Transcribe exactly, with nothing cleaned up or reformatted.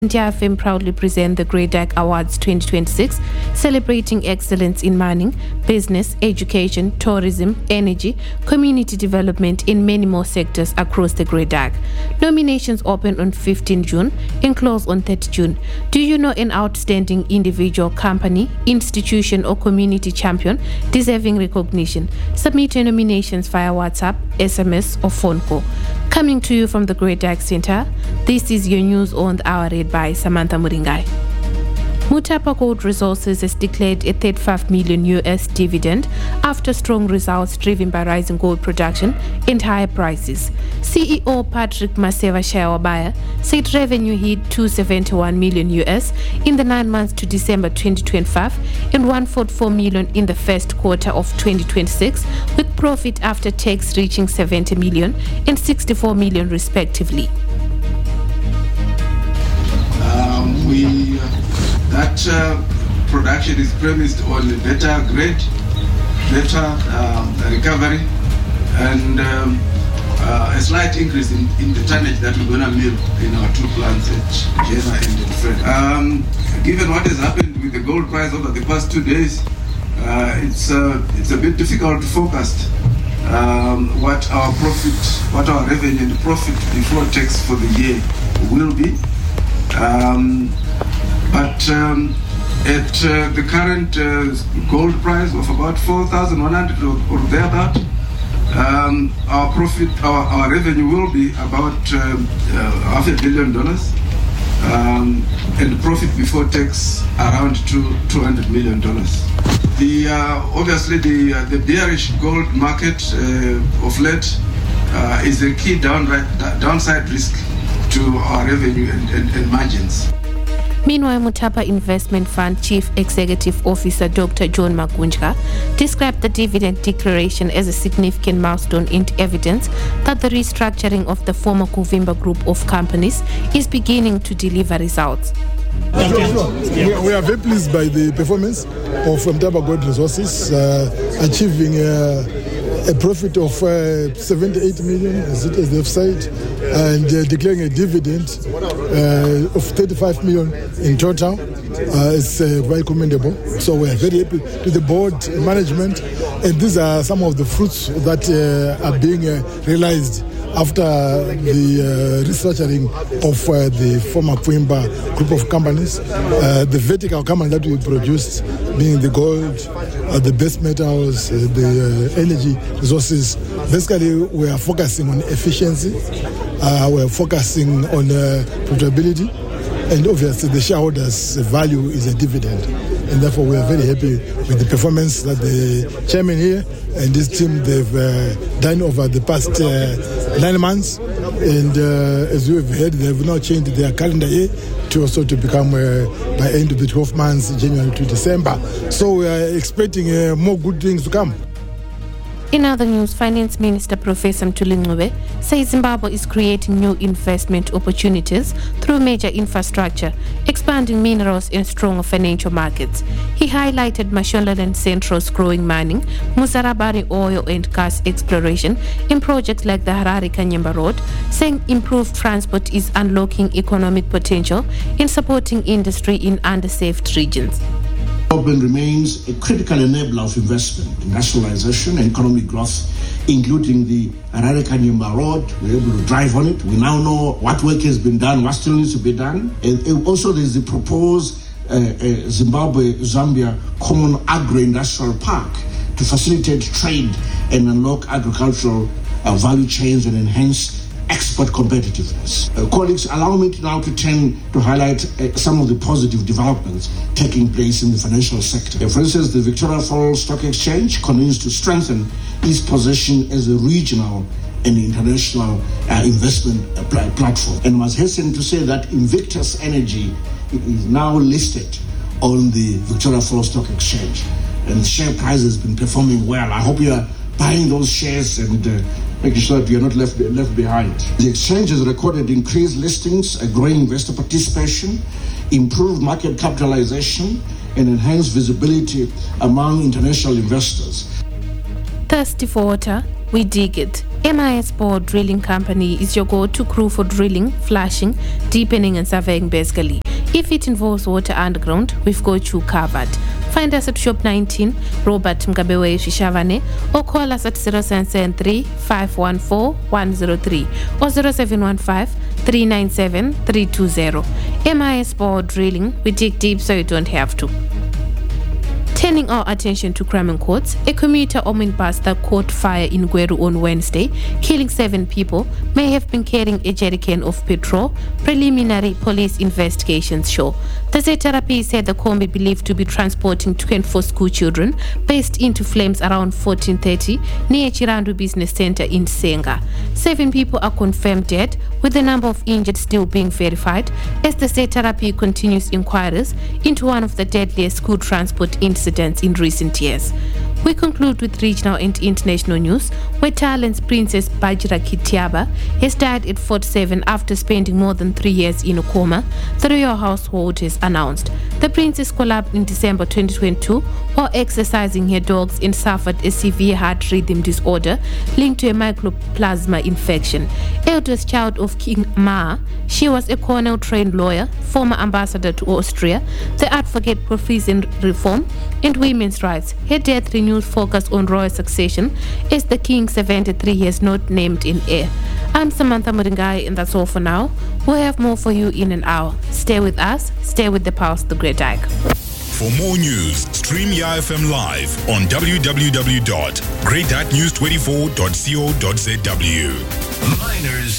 D I F M proudly present the Great Dyke Awards twenty twenty-six, celebrating excellence in mining, business, education, tourism, energy, community development in many more sectors across the Great Dyke. Nominations open on fifteenth June and close on thirtieth June. Do you know an outstanding individual, company, institution or community champion deserving recognition? Submit your nominations via WhatsApp, S M S or phone call. Coming to you from the Great Dyke Center, this is your news on the hour read by Samantha Muringai. Mutapa Gold Resources has declared a thirty-five million U S dividend after strong results driven by rising gold production and higher prices. C E O Patrick Maseva Shayawabaya said revenue hit two hundred seventy-one million U S in the nine months to December twenty twenty-five and one hundred forty-four million in the first quarter of twenty twenty-six, with profit after tax reaching seventy million and sixty-four million respectively. Um, we uh, that uh, production is premised on a better grade, better um, recovery, and um, uh, a slight increase in, in the tonnage that we're going to mill in our two plants at Jena and in Fred. Um, given what has happened with the gold price over the past two days, uh, it's uh, it's a bit difficult to forecast um, what our profit, what our revenue and profit before tax for the year will be. Um, but um, at uh, the current uh, gold price of about four thousand one hundred or, or thereabout, um, our profit, our, our revenue will be about um, uh, half a billion dollars, um, and profit before tax around two two hundred million dollars. The uh, obviously the uh, the bearish gold market uh, of late uh, is a key downright, downside risk to our revenue and, and, and margins. Meanwhile, Mutapa Investment Fund Chief Executive Officer Doctor John Magunjka described the dividend declaration as a significant milestone and evidence that the restructuring of the former Kuvimba group of companies is beginning to deliver results. Sure, sure. We, we are very pleased by the performance of Mutapa Gold Resources, uh, achieving uh, a profit of uh, seventy-eight million, as it as they've said, and uh, declaring a dividend uh, of thirty-five million in total. Uh, it's uh, very commendable. So we are very happy to the board and management, and these are some of the fruits that uh, are being uh, realized after the uh, restructuring of uh, the former Kuvimba group of companies. Uh, the vertical company that we produced, being the gold, uh, the base metals, uh, the uh, energy resources. Basically, we are focusing on efficiency, uh, we are focusing on uh, profitability, and obviously the shareholders' value is a dividend. And therefore, we are very happy with the performance that the chairman here and this team, they've uh, done over the past uh, nine months. And uh, as we've heard, they've now changed their calendar year to also to become uh, by end of the twelve months, January to December. So we are expecting uh, more good things to come. In other news, Finance Minister Professor Mthuli Ncube says Zimbabwe is creating new investment opportunities through major infrastructure, expanding minerals and stronger financial markets. He highlighted Mashonaland Central's growing mining, Muzarabari oil and gas exploration in projects like the Harare-Kanyemba Road, saying improved transport is unlocking economic potential and supporting industry in underserved regions. Development remains a critical enabler of investment, industrialization and economic growth, including the Harare-Kanyemba Road. We're able to drive on it. We now know what work has been done, what still needs to be done. And also there's the proposed uh, uh, Zimbabwe-Zambia Common Agro-Industrial Park to facilitate trade and unlock agricultural uh, value chains and enhance export competitiveness. Uh, colleagues, allow me to now to turn to highlight uh, some of the positive developments taking place in the financial sector. Uh, for instance, the Victoria Falls Stock Exchange continues to strengthen its position as a regional and international uh, investment uh, pl- platform. And I must hasten to say that Invictus Energy is now listed on the Victoria Falls Stock Exchange, and the share price has been performing well. I hope you are buying those shares and uh, making sure that we are not left left behind. The exchange has recorded increased listings, a growing investor participation, improved market capitalization, and enhanced visibility among international investors. Thirsty for water? We dig it. M I S Bore Drilling Company is your go-to crew for drilling, flashing, deepening and surveying basically. If it involves water underground, we've got you covered. Find us at Shop nineteen, Robert Mgabewe Shishavane, or call us at zero seven seven three, five one four, one zero three or zero seven one five, three nine seven, three two zero. M I S Bore Drilling, we dig deep so you don't have to. Turning our attention to crime courts, a commuter omnibus that caught fire in Gweru on Wednesday, killing seven people, may have been carrying a jerrycan of petrol, preliminary police investigations show. The Z R P said the combi believed to be transporting twenty-four school children burst into flames around fourteen thirty near Chirandu Business Center in Senga. Seven people are confirmed dead, with the number of injured still being verified as the Z R P continues inquiries into one of the deadliest school transport incidents in recent years. We conclude with regional and international news, where Thailand's Princess Bajra Kitiaba has died at forty-seven after spending more than three years in a coma, the royal household has announced. The princess collapsed in December twenty twenty-two while exercising her dogs and suffered a severe heart rhythm disorder linked to a mycoplasma infection. Eldest child of King Ma, she was a Cornell-trained lawyer, former ambassador to Austria, the advocate for peace and reform and women's rights. Her death renewed focus on royal succession as the king seventy-three has not named an heir. I'm Samantha Muringai and that's all for now. We'll have more for you in an hour. Stay with us, stay with the Pulse, the Great Ike. For more news, stream Y F M live on w w w dot great news twenty-four dot co dot z w. Miners